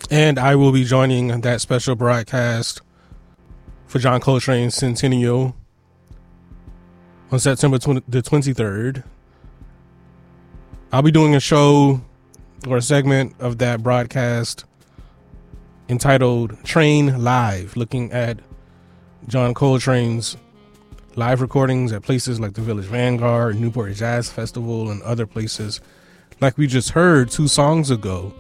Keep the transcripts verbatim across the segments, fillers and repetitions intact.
And I will be joining that special broadcast for John Coltrane's Centennial on September the twenty-third. I'll be doing a show or a segment of that broadcast entitled Train Live, looking at John Coltrane's live recordings at places like the Village Vanguard, Newport Jazz Festival, and other places like we just heard two songs ago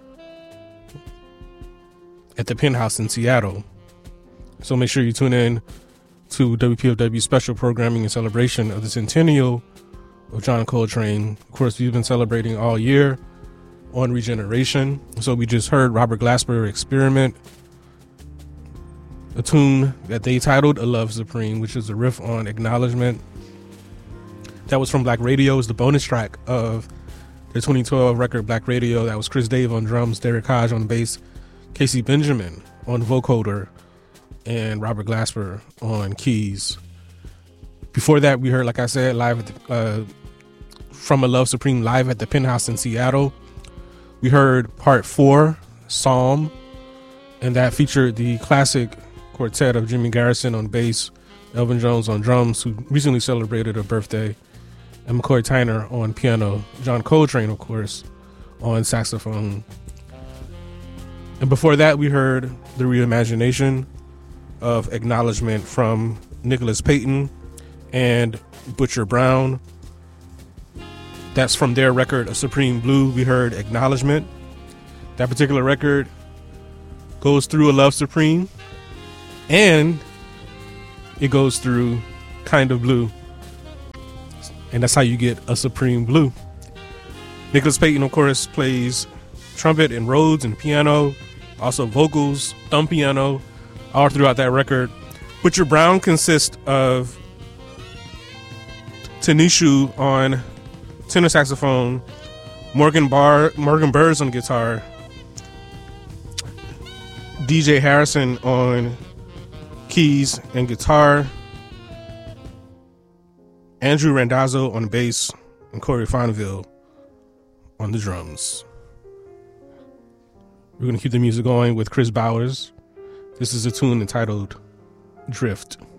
at the Penthouse in Seattle. So make sure you tune in to W P F W special programming in celebration of the centennial of John Coltrane. Of course, we've been celebrating all year on Regeneration. So we just heard Robert Glasper Experiment, a tune that they titled A Love Supreme, which is a riff on Acknowledgement. That was from Black Radio. It's the bonus track of the twenty twelve record Black Radio. That was Chris Dave on drums, Derek Hodge on bass, Casey Benjamin on vocoder, and Robert Glasper on keys. Before that, we heard, like I said, live at the, uh, from A Love Supreme live at the Penthouse in Seattle. We heard part four, Psalm, and that featured the classic quartet of Jimmy Garrison on bass, Elvin Jones on drums, who recently celebrated a birthday, and McCoy Tyner on piano, John Coltrane, of course, on saxophone. And before that, we heard the reimagination of Acknowledgement from Nicholas Payton and Butcher Brown. That's from their record, A Supreme Blue. We heard Acknowledgement. That particular record goes through A Love Supreme, and it goes through Kind of Blue. And that's how you get A Supreme Blue. Nicholas Payton, of course, plays trumpet and Rhodes and piano, also vocals, thumb piano, all throughout that record. Butcher Brown consists of Tanishu on tenor saxophone, Morgan Barr, Morgan Burrs on guitar, D J Harrison on keys and guitar, Andrew Randazzo on bass, and Corey Fonville on the drums. We're going to keep the music going with Chris Bowers. This is a tune entitled Drift.